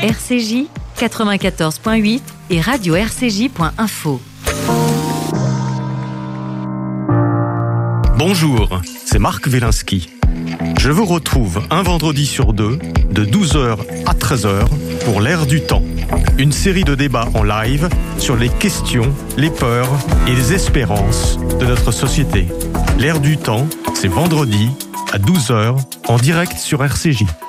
RCJ 94.8 et radio-rcj.info. Bonjour, c'est Marc Wielinski. Je vous retrouve un vendredi sur deux, de 12h à 13h, pour l'Air du temps. Une série de débats en live sur les questions, les peurs et les espérances de notre société. L'Air du temps, c'est vendredi à 12h, en direct sur RCJ.